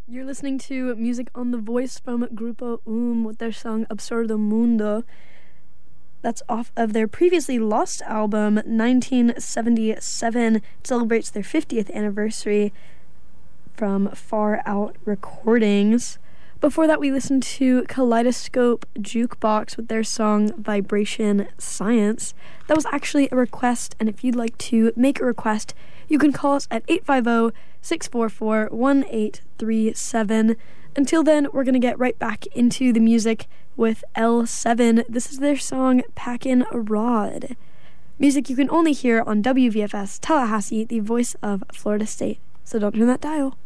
You're listening to music on The Voice from Grupo with their song Absurdo Mundo. That's off of their previously lost album, 1977. It celebrates their 50th anniversary from Far Out Recordings. Before that, we listened to Kaleidoscope Jukebox with their song Vibration Science. That was actually a request, and if you'd like to make a request, you can call us at 850-644-1837. Until then, we're going to get right back into the music with L7. This is their song Packin' a Rod. Music you can only hear on WVFS Tallahassee, the voice of Florida State. So don't turn that dial.